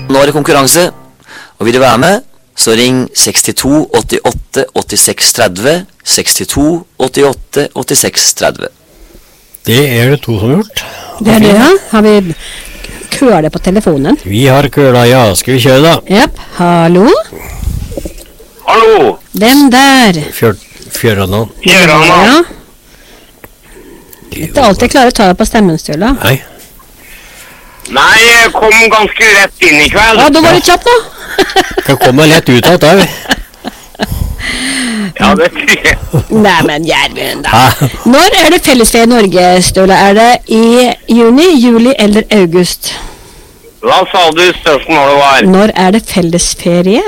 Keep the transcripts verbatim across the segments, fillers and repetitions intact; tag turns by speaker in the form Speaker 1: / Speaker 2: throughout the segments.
Speaker 1: Nå er det konkurranse, og vil du være med, så ring sekstito åttiåtte åttiseks tretti, sekstito åttiåtte åttiseks tretti.
Speaker 2: Det er det to som har gjort.
Speaker 3: Det er det, ja. Har vi køle på telefonen?
Speaker 2: Vi har køla, ja. Skal vi kjøre da?
Speaker 3: Japp. Hallo?
Speaker 4: Hallo?
Speaker 3: Hvem der?
Speaker 2: Fjør, Fjøranan.
Speaker 4: Fjøranan.
Speaker 3: Ja. Det er alltid jeg klarer å ta deg på stemmen, Støla.
Speaker 2: Nei.
Speaker 4: Nei, jeg kom ganske rett inn i kveld.
Speaker 3: Ja, du var litt kjapp nå.
Speaker 2: Kan komme lett ut av det.
Speaker 4: Ja, det tror jeg.
Speaker 3: Nei, men Gjermund da.
Speaker 2: Hæ?
Speaker 3: Når er det fellesferie i Norge, Støla? Er det i juni, juli eller august?
Speaker 4: Hva sa du spørsmålet var?
Speaker 3: Når er det fellesferie?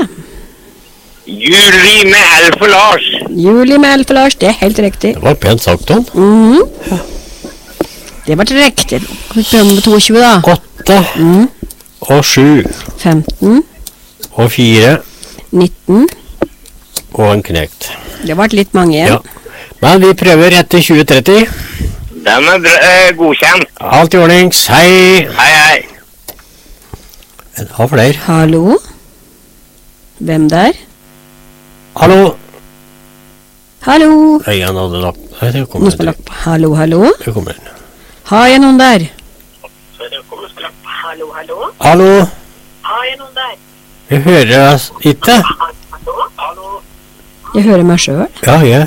Speaker 4: Juli med Alf og Lars.
Speaker 3: Juli med Alf og Lars, det er helt riktig.
Speaker 2: Det var pent sagt, Tom.
Speaker 3: Mhm. Det var riktig. Kan vi prøve med tjueto da?
Speaker 2: Åtte
Speaker 3: Mm.
Speaker 2: og sju
Speaker 3: femten,
Speaker 2: og fire
Speaker 3: nitten.
Speaker 2: og en knekt.
Speaker 3: Det var litt mange igjen.
Speaker 2: Ja. Men vi prøver etter tjue tretti.
Speaker 4: Den er br- eh, godkjent.
Speaker 2: Alt i ordnings. Hei.
Speaker 4: Hei, hei.
Speaker 2: En av flere.
Speaker 3: Hallo? Hvem der?
Speaker 2: Hallo.
Speaker 3: Hallo?
Speaker 2: Nei, han hadde lagt. Nei, det kommer
Speaker 3: Noen som har lagt på. Hallo, hallo?
Speaker 2: Det kommer en.
Speaker 3: Har jeg noen der?
Speaker 5: Hallo, hallo?
Speaker 2: Hallo.
Speaker 5: Har jeg noen der?
Speaker 2: Jeg hører deg ikke.
Speaker 5: Hallo? Hallo?
Speaker 3: Jeg hører meg selv.
Speaker 2: Ja, ja.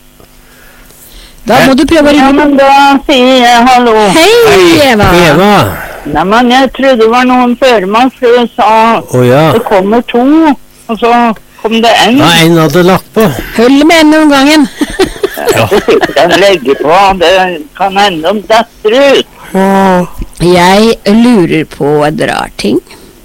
Speaker 3: Da må du prøve å
Speaker 6: Ja,
Speaker 3: ringe.
Speaker 6: men da sier jeg hallo.
Speaker 3: Hei, Eva!
Speaker 2: Eva.
Speaker 6: Nei, men jeg trodde det var noen før meg, for jeg sa
Speaker 2: Å ja.
Speaker 6: det kommer to, og så kom det en.
Speaker 2: Nei, en hadde lagt på.
Speaker 3: Følg med en om gangen.
Speaker 2: Ja.
Speaker 6: Det fikk den legge på, det kan hende om detter ut.
Speaker 3: Jeg lurer på en rar ting.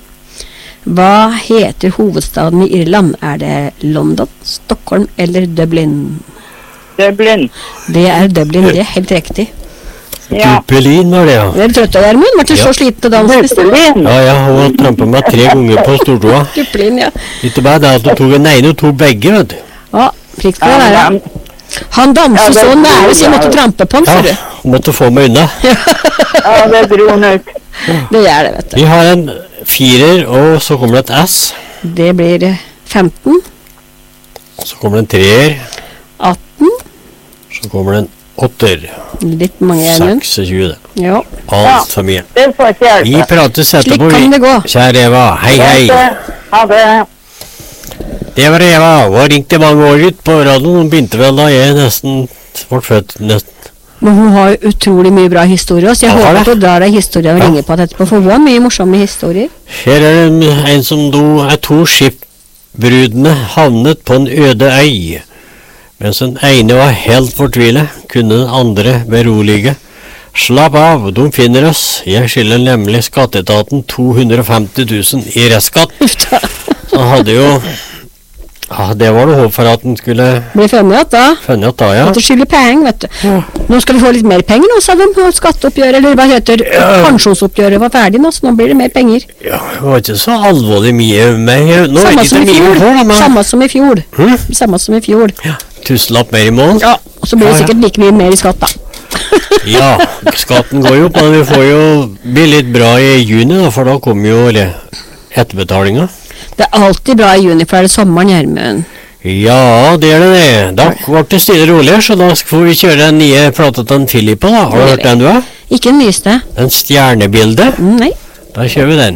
Speaker 3: Hva heter hovedstaden i Irland? Er det London, Stockholm eller Dublin?
Speaker 6: Dublin.
Speaker 3: Det er Dublin, det er helt riktig.
Speaker 6: Ja.
Speaker 2: Duppelin var det, ja.
Speaker 3: Er du trøtt av Gjermund? Var du
Speaker 2: Ja.
Speaker 3: så sliten til dans?
Speaker 6: Dublin.
Speaker 2: Ja, ja, hun har trampet meg tre ganger på stortoa.
Speaker 3: Dublin, ja.
Speaker 2: Ikke bare det at hun tok en ene, hun tok begge, vet du.
Speaker 3: Ja, prikt på det
Speaker 6: Ja,
Speaker 3: der.
Speaker 6: men-
Speaker 3: Han danser
Speaker 6: Ja, det-
Speaker 3: så nære, så jeg måtte trampe på han,
Speaker 2: Ja,
Speaker 3: ser du.
Speaker 2: hun måtte få meg unna.
Speaker 6: Ja, det dro han ut.
Speaker 3: Det gjør det, vet du.
Speaker 2: Vi har en firer, og så kommer det et S.
Speaker 3: Det blir femten,
Speaker 2: Så kommer det en treer,
Speaker 3: atten,
Speaker 2: så kommer det en åtter.
Speaker 3: litt mange Gjermund.
Speaker 2: seksogtjue, det.
Speaker 3: Ja,
Speaker 2: Alt for mye.
Speaker 6: Det får ikke
Speaker 2: Vi
Speaker 6: hjelpe.
Speaker 2: prates
Speaker 3: slik
Speaker 2: etterpå,
Speaker 3: kan
Speaker 2: vi.
Speaker 3: det gå.
Speaker 2: Kjære Eva, hei hei.
Speaker 6: Ha det.
Speaker 2: Det var Eva, hun har ringt i mange år ut på radioen, hun begynte vel da jeg nesten ble født nesten.
Speaker 3: Men hun har jo utrolig mye bra historier, så jeg
Speaker 2: Ja, har
Speaker 3: håper
Speaker 2: det.
Speaker 3: at hun drar deg historier og
Speaker 2: Ja.
Speaker 3: ringer på det etterpå, for hun har mye morsomme historier.
Speaker 2: Her er en, en som do er to skipbrudene havnet på en øde øy. Mens den ene var helt fortvilet, kunne den andre berolige. Slapp av, de finner oss. Jeg skylder nemlig skatteetaten to hundre og femti tusen i restskatt. Så han hadde jo, ja, det var det håp for at den skulle
Speaker 3: Blir funnet at da,
Speaker 2: funnet at da, ja.
Speaker 3: at du skylder penger, vet du. Nå skal vi få litt mer penger nå, sa de, på skatteoppgjøret, eller hva heter pensjonsoppgjøret var ferdig nå, så nå blir det mer penger.
Speaker 2: Ja, det var ikke så alvorlig mye, men nå
Speaker 3: Samme
Speaker 2: vet
Speaker 3: som
Speaker 2: ikke
Speaker 3: i
Speaker 2: mye
Speaker 3: fjor.
Speaker 2: for da, men
Speaker 3: Samme som i fjor.
Speaker 2: Hm?
Speaker 3: Samme som i fjor.
Speaker 2: ja, tusenlapp mer i måneden.
Speaker 3: Ja, og så blir det
Speaker 2: Ja, ja.
Speaker 3: sikkert like mye mer i skatt da.
Speaker 2: Ja, skatten går jo opp, men vi får jo bli litt bra i juni da, for da kommer jo le- etterbetalinga.
Speaker 3: Det er alltid bra i juni, for det er det sommeren, Gjermund.
Speaker 2: Ja, det er det det. Da ble det stille og rolig, så da får vi kjøre den nye plata til Filippa da. Har du hørt den du har?
Speaker 3: Ikke den nyeste.
Speaker 2: Den stjernebildet.
Speaker 3: Mm, nei.
Speaker 2: Da kjører vi den.